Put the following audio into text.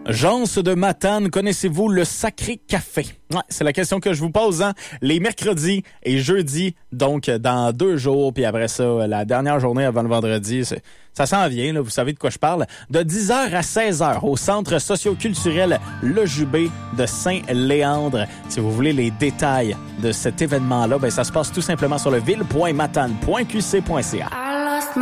Gens de Matane, connaissez-vous le Sacré Café? Ouais, c'est la question que je vous pose, hein? Les mercredis et jeudis, donc dans 2 jours, puis après ça, la dernière journée avant le vendredi, ça s'en vient, là, vous savez de quoi je parle. De 10h à 16h au Centre socio-culturel Le Jubé de Saint-Léandre. Si vous voulez les détails de cet événement-là, ben ça se passe tout simplement sur le ville.matane.qc.ca.